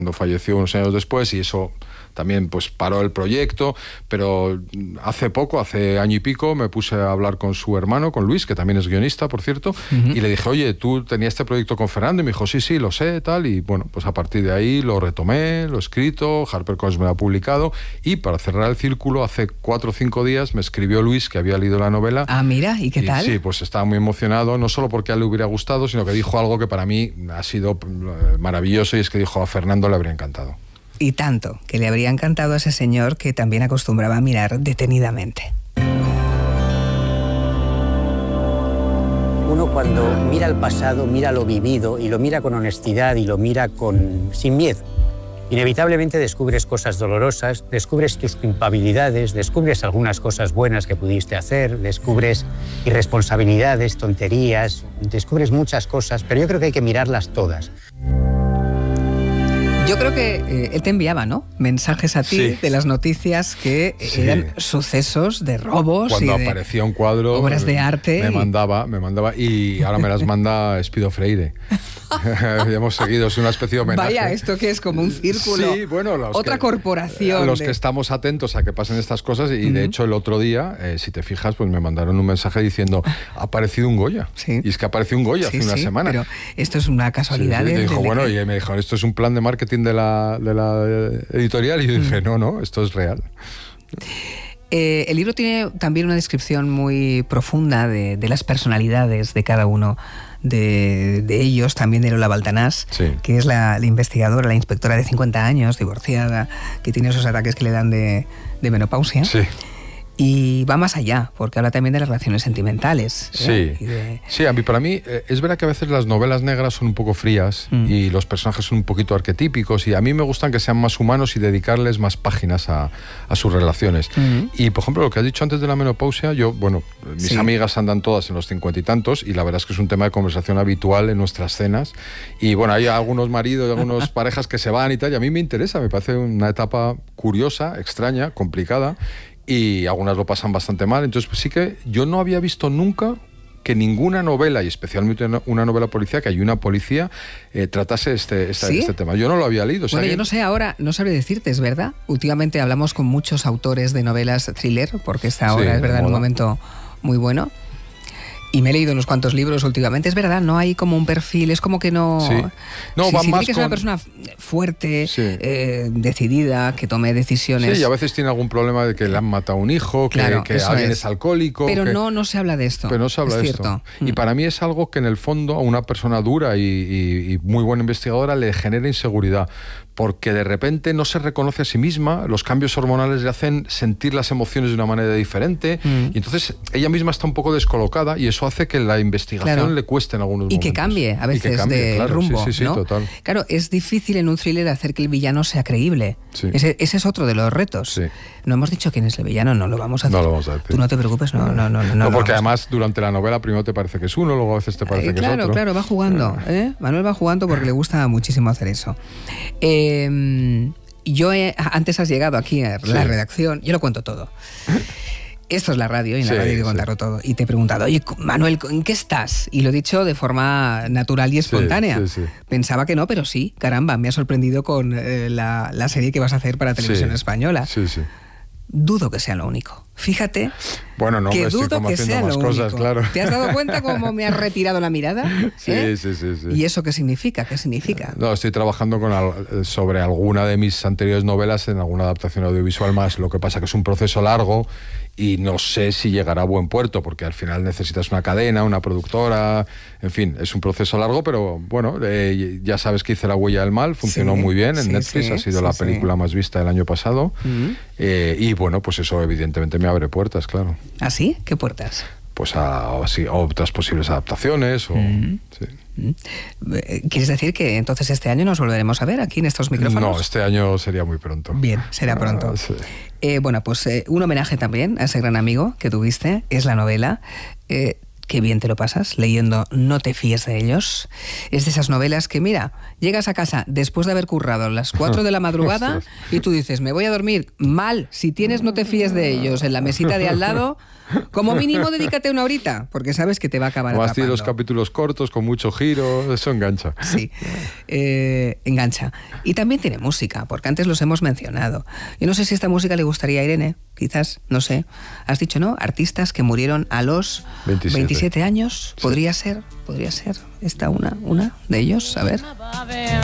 cuando falleció unos años después, y eso también pues paró el proyecto, pero hace año y pico me puse a hablar con su hermano, con Luis, que también es guionista, por cierto, y le dije, oye, tú tenías este proyecto con Fernando, y me dijo, sí, lo sé, tal, y bueno, pues a partir de ahí lo retomé, lo he escrito, HarperCollins me lo ha publicado, y para cerrar el círculo, hace 4 o 5 días me escribió Luis, que había leído la novela. Ah, mira, ¿y qué tal? Sí, pues estaba muy emocionado, no solo porque a él le hubiera gustado, sino que dijo algo que para mí ha sido maravilloso, y es que dijo, a Fernando le habría encantado. Y tanto, que le habría encantado a ese señor que también acostumbraba a mirar detenidamente. Uno cuando mira el pasado, mira lo vivido y lo mira con honestidad y lo mira sin miedo. Inevitablemente descubres cosas dolorosas, descubres tus culpabilidades, descubres algunas cosas buenas que pudiste hacer, descubres irresponsabilidades, tonterías, descubres muchas cosas, pero yo creo que hay que mirarlas todas. Yo creo que él te enviaba, ¿no?, mensajes a ti de las noticias que eran sucesos de robos. Cuando y de aparecía un cuadro, obras de arte. Me mandaba, y ahora me las manda Espido Freire. Hemos seguido, es una especie de homenaje. Vaya, esto que es como un círculo. Sí, bueno, otra corporación. Los que estamos atentos a que pasen estas cosas, y de hecho el otro día, si te fijas, pues me mandaron un mensaje diciendo, ha aparecido un Goya. Sí. Y es que apareció un Goya hace una semana. Pero esto es una casualidad. Y me dijo, esto es un plan de marketing de la editorial, y yo dije, no, esto es real. El libro tiene también una descripción muy profunda de las personalidades de cada uno de ellos, también de Lola Baltanás, que es la investigadora, la inspectora de 50 años, divorciada, que tiene esos ataques que le dan de menopausia. Sí. Y va más allá, porque habla también de las relaciones sentimentales. Sí, para mí es verdad que a veces las novelas negras son un poco frías y los personajes son un poquito arquetípicos, y a mí me gustan que sean más humanos y dedicarles más páginas a sus relaciones. Y, por ejemplo, lo que has dicho antes de la menopausia, mis amigas andan todas en los 50 y tantos, y la verdad es que es un tema de conversación habitual en nuestras cenas. Y bueno, hay algunos maridos y algunas parejas que se van y tal, y a mí me interesa, me parece una etapa curiosa, extraña, complicada, y algunas lo pasan bastante mal. Entonces, pues sí que yo no había visto nunca que ninguna novela, y especialmente una novela policíaca y una policía, tratase este tema. Yo no lo había leído. Bueno, yo no sé ahora, no sabré decirte, es verdad. Últimamente hablamos con muchos autores de novelas thriller, porque esta ahora es verdad en un momento muy bueno. Y me he leído unos cuantos libros últimamente. Es verdad, no hay como un perfil, es como que no... van más que es una persona fuerte, decidida, que tome decisiones. Sí, y a veces tiene algún problema de que le han matado a un hijo, que alguien es alcohólico. Pero no se habla de esto. Pero no se habla de esto. Y para mí es algo que en el fondo a una persona dura y muy buena investigadora le genera inseguridad, porque de repente no se reconoce a sí misma, los cambios hormonales le hacen sentir las emociones de una manera diferente, y entonces ella misma está un poco descolocada, y eso hace que la investigación le cueste en algunos momentos. Y que cambie a veces de rumbo, sí, ¿no? Total. Claro, es difícil en un thriller hacer que el villano sea creíble. Ese es otro de los retos. No hemos dicho quién es el villano, no lo vamos a hacer. No lo vamos a decir. Tú no te preocupes, no. Porque además durante la novela primero te parece que es uno, luego a veces te parece que es otro. Claro, va jugando. Manuel va jugando porque le gusta muchísimo hacer eso. Antes has llegado aquí a la redacción, yo lo cuento todo. Esto es la radio, y en la radio hay que contarlo todo. Y te he preguntado, oye, Manuel, ¿en qué estás? Y lo he dicho de forma natural y espontánea. Pensaba que no, pero sí, caramba, me ha sorprendido con la serie que vas a hacer para Televisión Española. Dudo que sea lo único. Fíjate, que dudo que sea lo único. Claro. ¿Te has dado cuenta cómo me has retirado la mirada? Sí. ¿Y eso qué significa? ¿Qué significa? No, estoy trabajando sobre alguna de mis anteriores novelas en alguna adaptación audiovisual más. Lo que pasa que es un proceso largo y no sé si llegará a buen puerto, porque al final necesitas una cadena, una productora, en fin, es un proceso largo, pero bueno, ya sabes que hice La huella del mal, funcionó muy bien en Netflix, ha sido la película más vista del año pasado, y bueno, pues eso evidentemente me abre puertas, claro. ¿Ah, sí? ¿Qué puertas? Pues a otras posibles adaptaciones ¿Quieres decir que entonces este año nos volveremos a ver aquí en estos micrófonos? No, este año sería muy pronto. Bien, será pronto. Bueno, pues un homenaje también a ese gran amigo que tuviste, es la novela. ¿Qué qué bien te lo pasas leyendo No te fíes de ellos. Es de esas novelas que, mira, llegas a casa después de haber currado a las 4 de la madrugada y tú dices, me voy a dormir mal. Si tienes No te fíes de ellos en la mesita de al lado, como mínimo dedícate una horita, porque sabes que te va a acabar atrapando. Más tiene los capítulos cortos, con mucho giro, eso engancha. Sí, engancha. Y también tiene música, porque antes los hemos mencionado. Yo no sé si esta música le gustaría a Irene, quizás, no sé. Has dicho, ¿no? Artistas que murieron a los 27 años. ¿Podría ser esta una de ellos? A ver.